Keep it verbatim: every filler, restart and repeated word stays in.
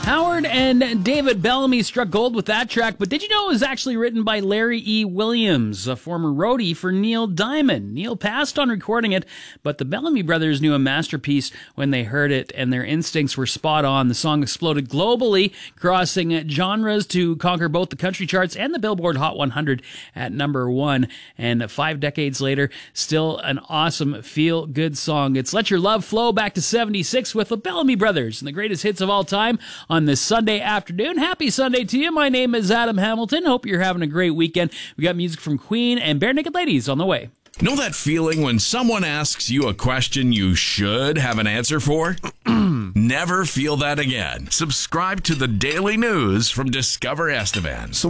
Howard and David Bellamy struck gold with that track, but did you know it was actually written by Larry E. Williams, a former roadie for Neil Diamond? Neil passed on recording it, but the Bellamy brothers knew a masterpiece when they heard it, and their instincts were spot on. The song exploded globally, crossing genres to conquer both the country charts and the Billboard Hot one hundred at number one. And five decades later, still an awesome feel-good song. It's Let Your Love Flow back to seventy-six with the Bellamy brothers and the greatest hits of all time on this Sunday afternoon. Happy Sunday to you. My name is Adam Hamilton. Hope you're having a great weekend. We got music from Queen and Bare Naked Ladies on the way. Know that feeling when someone asks you a question you should have an answer for? Never feel that again. Subscribe to the Daily News from Discover Estevan.